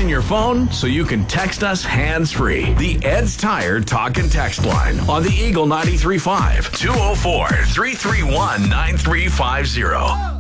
in your phone so you can text us hands-free. The Ed's Tire Talk and Text line on the Eagle 93.5 204-331-9350.